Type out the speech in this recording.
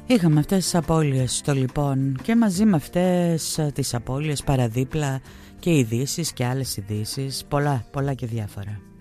Είχαμε αυτές τις απώλειες στο λοιπόν και μαζί με αυτές τις απώλειες παραδίπλα και ειδήσεις και άλλες ειδήσεις, πολλά και διάφορα.